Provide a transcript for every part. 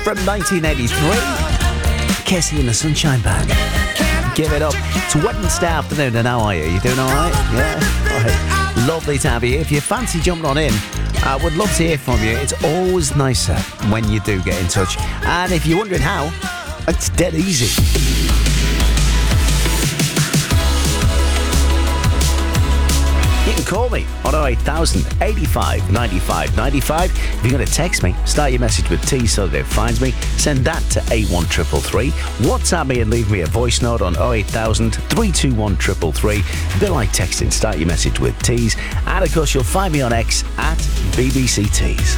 from 1983. Casey and the Sunshine Band. Give it up. It's Wednesday afternoon, and how are you? You doing all right? Yeah? All right. Lovely to have you. If you fancy jumping on in, I would love to hear from you. It's always nicer when you do get in touch. And if you're wondering how, it's dead easy. You can call me on 08000 85 95 95. If you're going to text me, start your message with T so that it finds me. Send that to 81333. WhatsApp me and leave me a voice note on 08000 321 333. A bit like texting, start your message with T's. And of course, you'll find me on X at BBC Tees.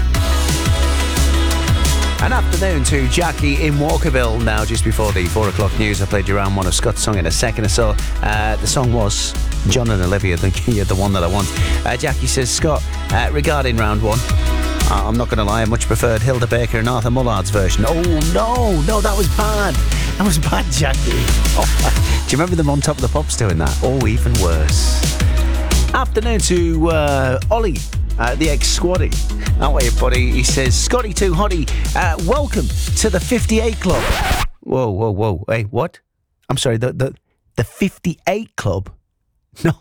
An afternoon to Jackie in Walkerville. Now, just before the 4 o'clock news, I played you around one of Scott's song in a second or so. The song was John and Olivia, the one that I want. Jackie says, Scott, regarding round one, I'm not going to lie, I much preferred Hilda Baker and Arthur Mullard's version. Oh, no, that was bad. That was bad, Jackie. Oh, do you remember them on Top of the Pops doing that? Oh, even worse. Afternoon to Ollie. The ex-squaddy. That way, buddy. He says, Scotty too hottie, welcome to the 58 Club. Whoa. Hey, what? I'm sorry, the 58 Club? No.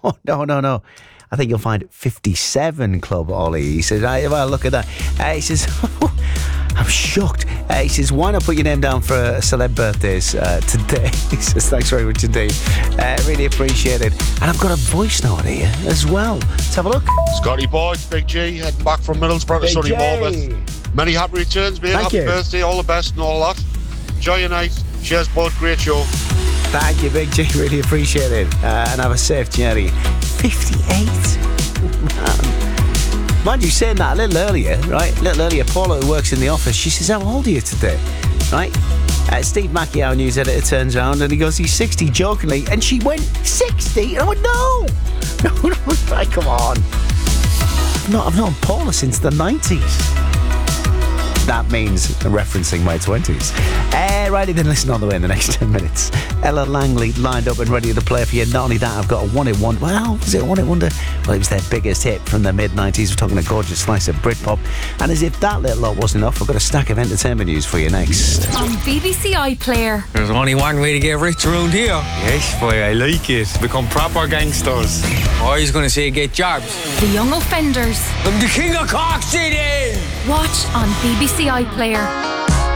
I think you'll find 57 Club, Ollie. He says, well, look at that. He says, I'm shocked. He says, why not put your name down for celeb birthdays today? He says, thanks very much indeed. Really appreciate it. And I've got a voice note here as well. Let's have a look. Scotty boy, Big G, heading back from Middlesbrough to sunny Bournemouth. Many happy returns, mate. Thank happy you. birthday, all the best and all that. Enjoy your night. Cheers, bud. Great show. Thank you, Big G. Really appreciate it. And have a safe journey. 58? Man. Mind you, saying that a little earlier, right? A little earlier, Paula, who works in the office, she says, how old are you today? Right? Steve Mackey, our news editor, turns around and he goes, he's 60, jokingly. And she went, 60? And I went, no, right, come on. I've known Paula since the 90s. That means referencing my 20s. Righty then, listen on the way in the next 10 minutes. Ella Langley lined up and ready to play for you. Not only that, I've got a one-hit wonder. Well, was it a one-hit wonder? Well, it was their biggest hit from the mid-90s. We're talking a gorgeous slice of Britpop. And as if that little lot wasn't enough, I've got a stack of entertainment news for you next. On BBC iPlayer. There's only one way to get rich around here. Yes, boy, I like it. Become proper gangsters. Oh, he's going to say get jobs. The Young Offenders. I'm the king of Cork City! Watch on BBC iPlayer.